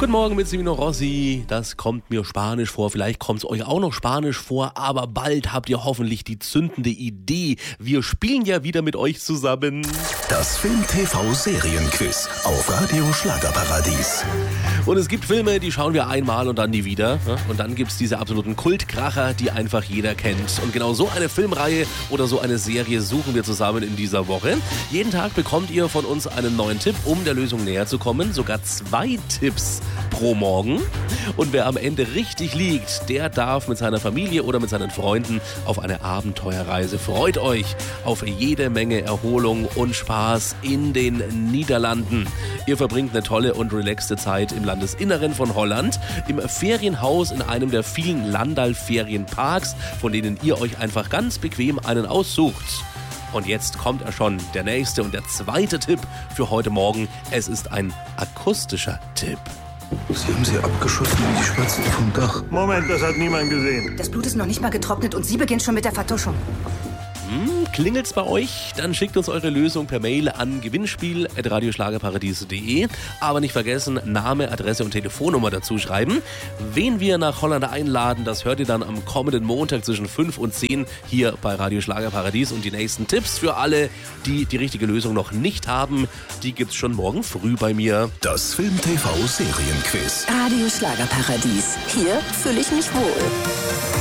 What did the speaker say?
Guten Morgen mit Semino Rossi. Das kommt mir spanisch vor. Vielleicht kommt es euch auch noch spanisch vor, aber bald habt ihr hoffentlich die zündende Idee. Wir spielen ja wieder mit euch zusammen. Das Film-TV-Serienquiz auf Radio Schlagerparadies. Und es gibt Filme, die schauen wir einmal und dann nie wieder. Und dann gibt es diese absoluten Kultkracher, die einfach jeder kennt. Und genau so eine Filmreihe oder so eine Serie suchen wir zusammen in dieser Woche. Jeden Tag bekommt ihr von uns einen neuen Tipp, um der Lösung näher zu kommen. Sogar 2 Tipps pro Morgen. Und wer am Ende richtig liegt, der darf mit seiner Familie oder mit seinen Freunden auf eine Abenteuerreise. Freut euch auf jede Menge Erholung und Spaß in den Niederlanden. Ihr verbringt eine tolle und relaxte Zeit im Landesinneren von Holland, im Ferienhaus in einem der vielen Landal-Ferienparks, von denen ihr euch einfach ganz bequem einen aussucht. Und jetzt kommt er schon, der nächste und der zweite Tipp für heute Morgen. Es ist ein akustischer Tipp. Sie haben sie abgeschossen wie die Spatzen vom Dach. Moment, das hat niemand gesehen. Das Blut ist noch nicht mal getrocknet und Sie beginnt schon mit der Vertuschung. Klingelt's bei euch? Dann schickt uns eure Lösung per Mail an gewinnspiel@radioschlagerparadies.de. Aber nicht vergessen, Name, Adresse und Telefonnummer dazu schreiben. Wen wir nach Holland einladen, das hört ihr dann am kommenden Montag zwischen 5 und 10 hier bei Radio Schlagerparadies. Und die nächsten Tipps für alle, die die richtige Lösung noch nicht haben, die gibt's schon morgen früh bei mir. Das Film-TV-Serienquiz. Radio Schlagerparadies. Hier fühle ich mich wohl.